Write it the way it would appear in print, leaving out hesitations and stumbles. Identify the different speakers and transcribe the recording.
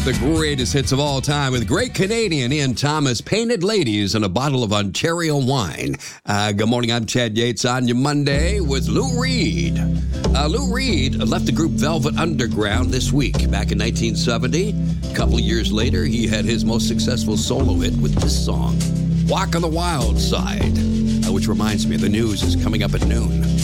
Speaker 1: The greatest hits of all time with great Canadian Ian Thomas, Painted Ladies, and a bottle of Ontario wine. Good morning, I'm Chad Yates on your Monday with Lou Reed. Lou Reed left the group Velvet Underground this week. Back in 1970, a couple of years later, he had his most successful solo hit with this song, Walk on the Wild Side, which reminds me the news is coming up at noon.